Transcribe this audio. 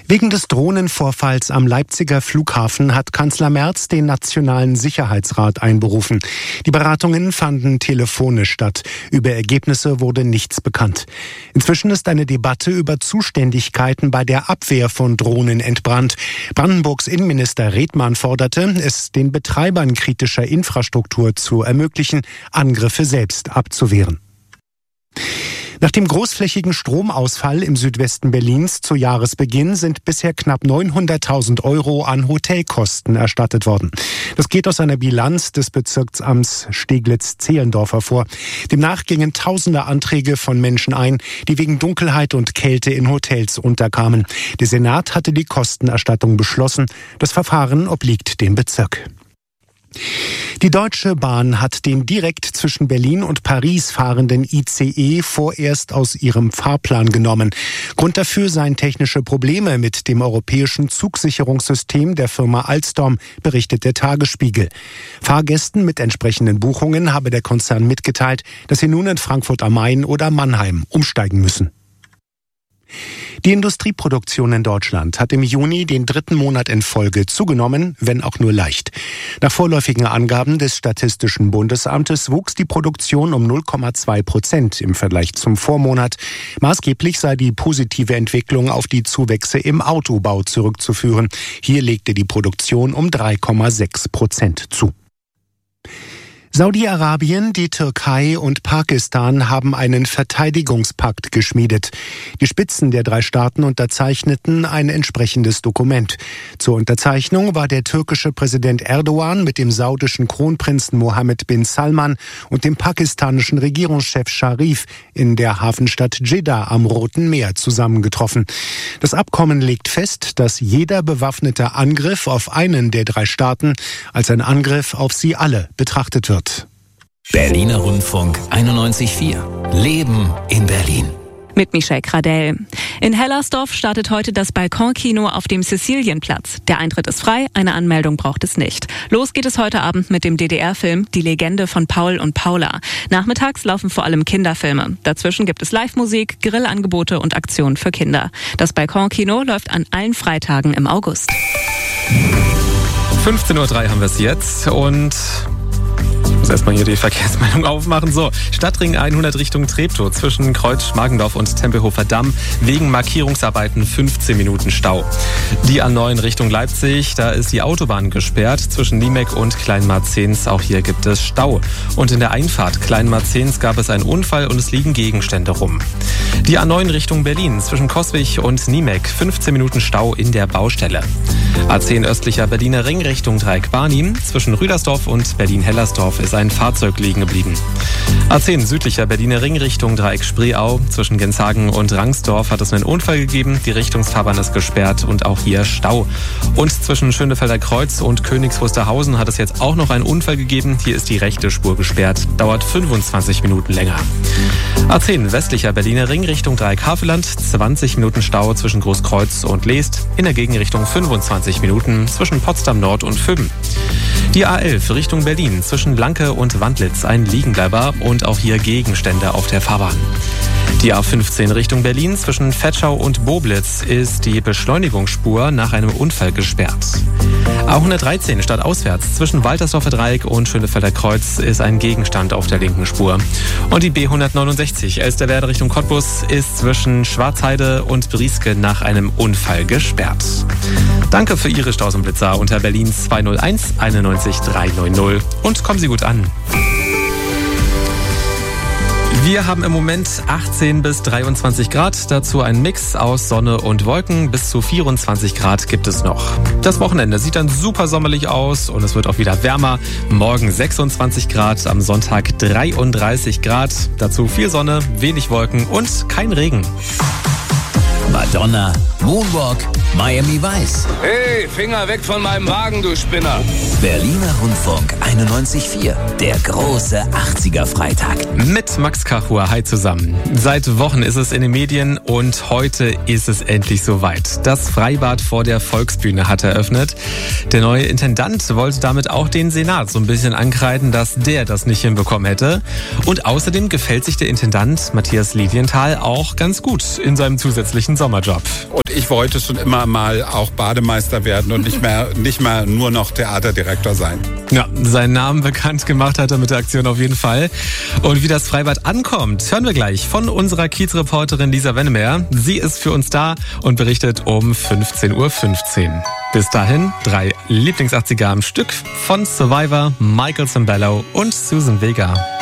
Wegen des Drohnenvorfalls am Leipziger Flughafen hat Kanzler Merz den Nationalen Sicherheitsrat einberufen. Die Beratungen fanden telefonisch statt. Über Ergebnisse wurde nichts bekannt. Inzwischen ist eine Debatte über Zuständigkeiten bei der Abwehr von Drohnen entbrannt. Brandenburgs Innenminister Redmann forderte, es den Betreibern kritischer Infrastruktur zu ermöglichen, Angriffe selbst abzuwehren. Nach dem großflächigen Stromausfall im Südwesten Berlins zu Jahresbeginn sind bisher knapp 900.000 € an Hotelkosten erstattet worden. Das geht aus einer Bilanz des Bezirksamts Steglitz-Zehlendorf hervor. Demnach gingen tausende Anträge von Menschen ein, die wegen Dunkelheit und Kälte in Hotels unterkamen. Der Senat hatte die Kostenerstattung beschlossen. Das Verfahren obliegt dem Bezirk. Die Deutsche Bahn hat den direkt zwischen Berlin und Paris fahrenden ICE vorerst aus ihrem Fahrplan genommen. Grund dafür seien technische Probleme mit dem europäischen Zugsicherungssystem der Firma Alstom, berichtet der Tagesspiegel. Fahrgästen mit entsprechenden Buchungen habe der Konzern mitgeteilt, dass sie nun in Frankfurt am Main oder Mannheim umsteigen müssen. Die Industrieproduktion in Deutschland hat im Juni den 3. Monat in Folge zugenommen, wenn auch nur leicht. Nach vorläufigen Angaben des Statistischen Bundesamtes wuchs die Produktion um 0,2% im Vergleich zum Vormonat. Maßgeblich sei die positive Entwicklung auf die Zuwächse im Autobau zurückzuführen. Hier legte die Produktion um 3,6% zu. Saudi-Arabien, die Türkei und Pakistan haben einen Verteidigungspakt geschmiedet. Die Spitzen der 3 Staaten unterzeichneten ein entsprechendes Dokument. Zur Unterzeichnung war der türkische Präsident Erdogan mit dem saudischen Kronprinzen Mohammed bin Salman und dem pakistanischen Regierungschef Sharif in der Hafenstadt Jeddah am Roten Meer zusammengetroffen. Das Abkommen legt fest, dass jeder bewaffnete Angriff auf einen der 3 Staaten als ein Angriff auf sie alle betrachtet wird. Berliner Rundfunk 91.4. Leben in Berlin. Mit Michelle Gradell. In Hellersdorf startet heute das Balkonkino auf dem Cäcilienplatz. Der Eintritt ist frei, eine Anmeldung braucht es nicht. Los geht es heute Abend mit dem DDR-Film Die Legende von Paul und Paula. Nachmittags laufen vor allem Kinderfilme. Dazwischen gibt es Live-Musik, Grillangebote und Aktionen für Kinder. Das Balkonkino läuft an allen Freitagen im August. 15:03 Uhr haben wir es jetzt und ich muss erstmal hier die Verkehrsmeldung aufmachen. So, Stadtring 100 Richtung Treptow zwischen Kreuz-Schmargendorf und Tempelhofer Damm wegen Markierungsarbeiten 15 Minuten Stau. Die A9 Richtung Leipzig, da ist die Autobahn gesperrt zwischen Niemek und Kleinmarzens. Auch hier gibt es Stau. Und in der Einfahrt Kleinmarzens gab es einen Unfall und es liegen Gegenstände rum. Die A9 Richtung Berlin zwischen Coswig und Niemek 15 Minuten Stau in der Baustelle. A10 östlicher Berliner Ring Richtung Dreieck-Barnim zwischen Rüdersdorf und Berlin-Hellersdorf ist ein Fahrzeug liegen geblieben. A10 südlicher Berliner Ring Richtung Dreieck-Spreeau zwischen Genshagen und Rangsdorf hat es einen Unfall gegeben. Die Richtungsfahrbahn ist gesperrt und auch hier Stau. Und zwischen Schönefelder Kreuz und Königs Wusterhausen hat es jetzt auch noch einen Unfall gegeben. Hier ist die rechte Spur gesperrt. Dauert 25 Minuten länger. A10 westlicher Berliner Ring Richtung Dreieck-Havelland 20 Minuten Stau zwischen Großkreuz und Leest. In der Gegenrichtung 25 Minuten zwischen Potsdam Nord und Fübben. Die A11 Richtung Berlin zwischen Lanke und Wandlitz ein Liegenbleiber und auch hier Gegenstände auf der Fahrbahn. Die A15 Richtung Berlin zwischen Vetschau und Boblitz ist die Beschleunigungsspur nach einem Unfall gesperrt. A113 stadtauswärts zwischen Waltersdorfer Dreieck und Schönefelder Kreuz ist ein Gegenstand auf der linken Spur. Und die B169 Elsterwerda Richtung Cottbus ist zwischen Schwarzheide und Brieske nach einem Unfall gesperrt. Danke für Ihre Staus und Blitzer unter Berlin 201 91 390 und kommen Sie gut an. Wir haben im Moment 18 bis 23 Grad, dazu ein Mix aus Sonne und Wolken. Bis zu 24 Grad gibt es noch. Das Wochenende sieht dann super sommerlich aus und es wird auch wieder wärmer. Morgen 26 Grad, am Sonntag 33 Grad. Dazu viel Sonne, wenig Wolken und kein Regen. Madonna, Moonwalk, Miami Vice. Hey, Finger weg von meinem Wagen, du Spinner. Berliner Rundfunk 91.4, der große 80er-Freitag. Mit Max Kachur, hi zusammen. Seit Wochen ist es in den Medien und heute ist es endlich soweit. Das Freibad vor der Volksbühne hat eröffnet. Der neue Intendant wollte damit auch den Senat so ein bisschen ankreiden, dass der das nicht hinbekommen hätte. Und außerdem gefällt sich der Intendant Matthias Lilienthal auch ganz gut in seinem zusätzlichen diesen Sommerjob. Und ich wollte schon immer mal auch Bademeister werden und nicht mehr nur noch Theaterdirektor sein. Ja, seinen Namen bekannt gemacht hat er mit der Aktion auf jeden Fall. Und wie das Freibad ankommt, hören wir gleich von unserer Kiezreporterin Lisa Wennemer. Sie ist für uns da und berichtet um 15:15 Uhr. Bis dahin 3 Lieblings-80er am Stück von Survivor, Michael Zambello und Susan Vega.